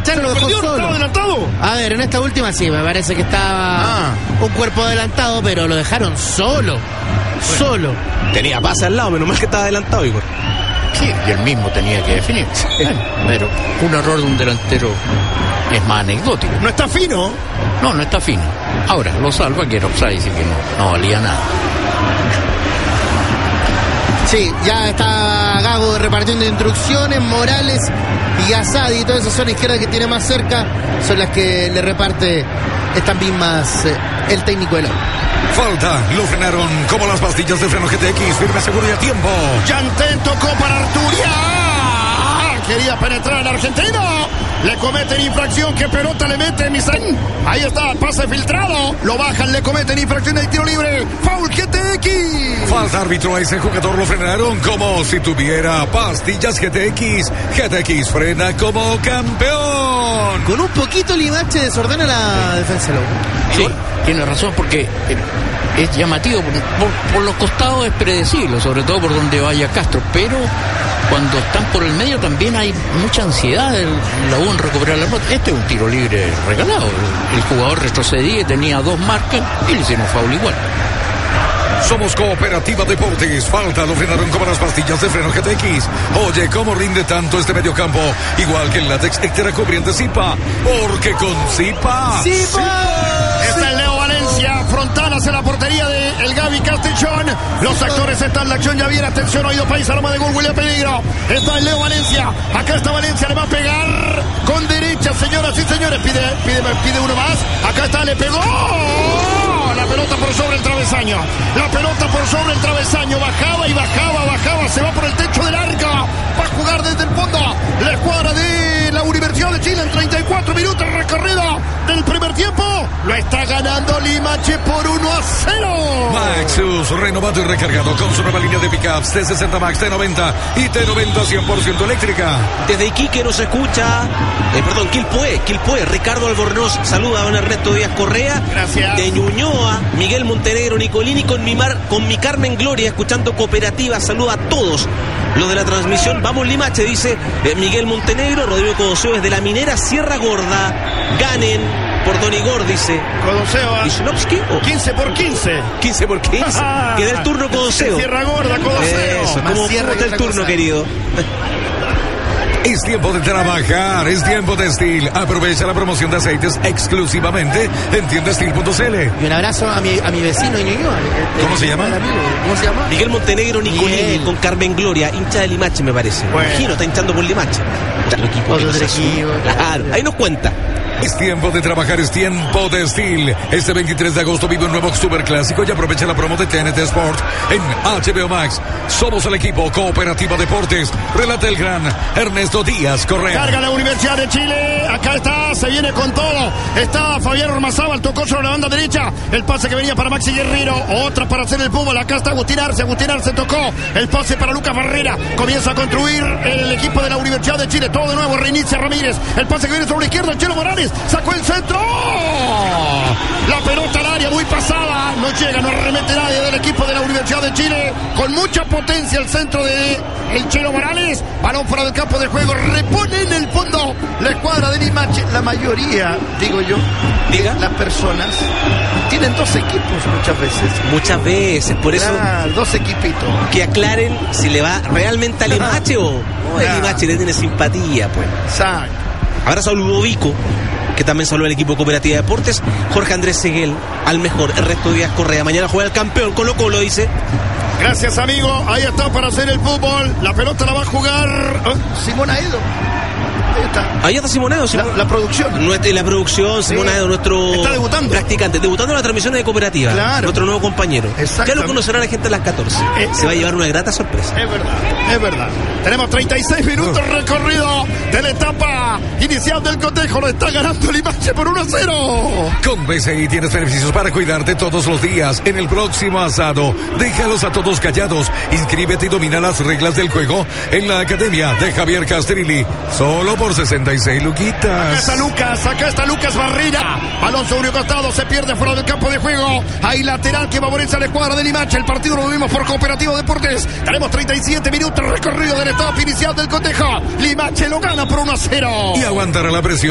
Lo dejó solo. ¿Estaba adelantado? A ver, en esta última sí, me parece que estaba un cuerpo adelantado, pero lo dejaron solo. Solo. Tenía pase al lado, menos mal que estaba adelantado, Igor. Sí, y él mismo tenía que definir. Pero un error de un delantero es más anecdótico. No está fino. No está fino. Ahora, lo salva que era offside, dice que no valía nada. Sí, ya está Gago repartiendo instrucciones. Morales y Asadi, todas esas zonas izquierdas que tiene más cerca, son las que le reparte estas mismas el técnico de la. Falta, lo frenaron como las pastillas de freno GTX, firme, seguro y a tiempo. Yantén tocó para Arturia. Quería penetrar al argentino. Le cometen infracción. ¿Qué pelota le mete Misán? Ahí está, pase filtrado. Lo bajan, le cometen infracción de tiro libre. Foul GTX. Falta, árbitro, a ese jugador lo frenaron como si tuviera pastillas GTX. GTX frena como campeón. Con un poquito Limache desordena la defensa de la U. Sí, tiene razón, porque es llamativo. Por los costados es predecible, sobre todo por donde vaya Castro, pero cuando están por el medio también hay mucha ansiedad en la U en recuperar la pelota. Este es un tiro libre regalado. El jugador retrocedía y tenía 2 marcas y le hicieron foul igual. Somos Cooperativa Deportes. Falta, lo frenaron como las pastillas de freno GTX. Oye, ¿cómo rinde tanto este mediocampo? Igual que el látex Extra cubriente Zipa. Porque con Zipa... Está el Leo Valencia, frontal hacia la portería de el Gaby Castellón. Los actores están en la acción, ya viene, atención, oído país, arma de gol, William Peligro. Está el Leo Valencia, acá está Valencia, le va a pegar con derecha, señoras y señores, pide uno más, acá está, le pegó. La pelota por sobre el travesaño. La pelota por sobre el travesaño. Bajaba y bajaba. Se va por el techo del arco. Va a jugar desde el fondo la escuadra de la Universidad de Chile en 34 minutos recorrido del primer tiempo. Lo está ganando Limache por 1-0. Maxus, renovado y recargado con su nueva línea de pickups T60 Max, T90 y T90 100% eléctrica. Desde Iquique nos escucha, Quilpué, Ricardo Albornoz, saluda a don Ernesto Díaz Correa. Gracias. De Ñuñoa, Miguel Montenegro, Nicolini con mi Carmen Gloria, escuchando Cooperativa, saluda a todos los de la transmisión. Vamos Limache, dice Miguel Montenegro. Rodrigo Codoseo desde la Minera Sierra Gorda, ganen por Don Igor, dice Codoseo. ¿Y Szynovski? 15 por 15. 15 por 15. Queda el turno Codoseo. Sierra Gorda, Codoseo. Eso, ¿cómo está el turno, querido? Es tiempo de trabajar, es tiempo de Steel. Aprovecha la promoción de aceites exclusivamente en tiendastil.cl. Y un abrazo a mi vecino de Ñuñoa. ¿Cómo se llama? ¿Cómo se llama? Miguel Montenegro, Nicolini con Carmen Gloria, hincha de Limache, me parece. Bueno. Gino está hinchando por Limache. Otro equipo. Claro, ahí nos cuenta. Es tiempo de trabajar, es tiempo de Steel. Este 23 de agosto vive un nuevo Superclásico y aprovecha la promo de TNT Sport en HBO Max. Somos el equipo Cooperativa Deportes. Relata el gran Ernesto Díaz Correa. Carga la Universidad de Chile. Acá está, se viene con todo. Está Fabián Ormazábal, tocó sobre la banda derecha. El pase que venía para Maxi Guerrero. Otra para hacer el fútbol. Acá está Agustín Arce tocó. El pase para Lucas Barrera. Comienza a construir el equipo de la Universidad de Chile. Todo de nuevo, reinicia Ramírez. El pase que viene sobre la izquierda, el Chelo Morales. Sacó el centro. La pelota al área, muy pasada. No llega, no arremete nadie del equipo de la Universidad de Chile. Con mucha potencia el centro de el Chelo Morales. Balón fuera del campo de juego. Repone en el fondo la escuadra de Limache. La mayoría, digo yo, Diga. las personas tienen 2 equipos Muchas veces, por eso dos equipitos. que aclaren si le va realmente a Limache o el Limache le tiene simpatía, pues. Exacto. Abrazo a Ludovico, que también saludó al equipo Cooperativa Deportes. Jorge Andrés Seguel, al mejor, Ernesto Díaz Correa. Mañana juega el campeón Colo-Colo, dice. Gracias, amigo. Ahí está para hacer el fútbol. La pelota la va a jugar Simón Aedo. Ahí está Simón Aedo. La producción. La producción, Simón Aedo, nuestro está debutando. Practicante, debutando en las transmisiones de Cooperativa. Claro. Nuestro nuevo compañero. Ya lo conocerá la gente a las 14. Se va a llevar una grata sorpresa. Es verdad. Tenemos 36 minutos recorrido de la etapa inicial del cotejo. Lo está ganando Limache por 1-0. Con BCI tienes beneficios para cuidarte todos los días. En el próximo asado, déjalos a todos callados. Inscríbete y domina las reglas del juego en la academia de Javier Castrilli. Solo por 66 luquitas. Acá está Lucas Barrera. Balón sobre un costado, se pierde fuera del campo de juego. Hay lateral que favorece a la escuadra de Limache. El partido lo vimos por Cooperativa Deportes. Tenemos 37 minutos recorrido de la etapa inicial del cotejo. Limache lo gana por 1-0. Y aguantará la presión